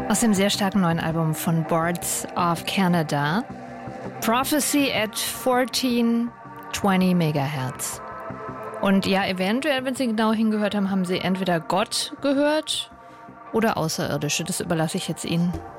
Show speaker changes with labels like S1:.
S1: Aus dem sehr starken neuen Album von Boards of Canada. Prophecy at 1420 Megahertz. Und ja, eventuell, wenn Sie genau hingehört haben, haben Sie entweder Gott gehört oder Außerirdische. Das überlasse ich jetzt Ihnen.